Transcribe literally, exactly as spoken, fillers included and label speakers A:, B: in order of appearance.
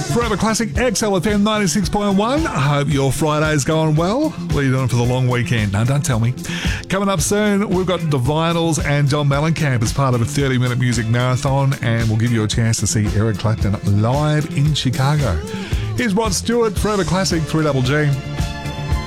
A: Forever Classic X L F M ninety-six point one. I hope your Friday's going well. What are you doing for the long weekend? No, don't tell me. Coming up soon, we've got The Vinyls and John Mellencamp as part of a thirty-minute music marathon, and we'll give you a chance to see Eric Clapton live in Chicago. Here's Rod Stewart, Forever Classic, three Double G.